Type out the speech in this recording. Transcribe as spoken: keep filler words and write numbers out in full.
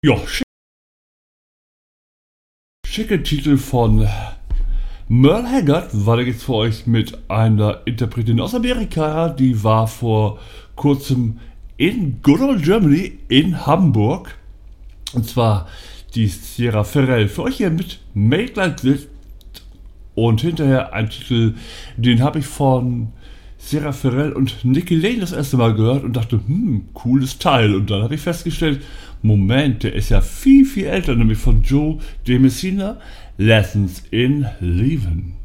Ja, schick, schicke Titel von Merle Haggard war da jetzt für euch mit einer Interpretin aus Amerika, die war vor kurzem in Good Old Germany in Hamburg. Und zwar die Sierra Ferrell. Für euch hier mit Make Like This. Und hinterher ein Titel, den habe ich von Sierra Ferrell und Nicky Lane das erste Mal gehört und dachte, hm, cooles Teil. Und dann habe ich festgestellt, Moment, der ist ja viel, viel älter, nämlich von Joe De Messina, Lessons in Leaving.